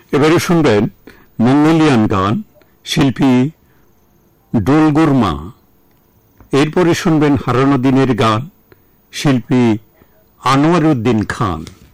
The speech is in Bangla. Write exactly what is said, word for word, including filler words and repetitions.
এবারে শুনবেন মঙ্গোলিয়ান গান, শিল্পী ডোলগুরমা। এরপরে শুনবেন হারানো দিনের গান, শিল্পী আনোয়ার উদ্দিন খান।